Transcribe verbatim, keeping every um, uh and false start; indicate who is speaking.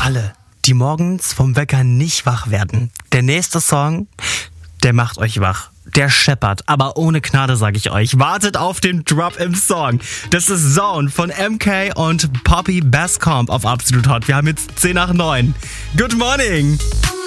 Speaker 1: alle, die morgens vom Wecker nicht wach werden. Der nächste Song, der macht euch wach. Der scheppert, aber ohne Gnade, sag ich euch. Wartet auf den Drop im Song. Das ist Zone von M K und Poppy Basscomb auf Absolut Hot. Wir haben jetzt zehn nach neun. Good morning!